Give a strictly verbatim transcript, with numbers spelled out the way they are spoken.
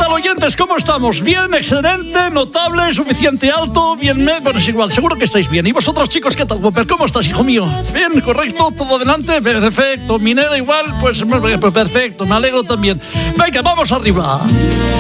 tal, oyentes? ¿Cómo estamos? ¿Bien? ¿Excelente? ¿Notable? ¿Suficiente alto? ¿Bien? Me... Bueno, es igual, seguro que estáis bien. ¿Y vosotros, chicos, qué tal, Whopper? ¿Cómo estás, hijo mío? ¿Bien? ¿Correcto? ¿Todo adelante? Perfecto. Minera igual, pues perfecto. Me alegro también. Venga, vamos arriba.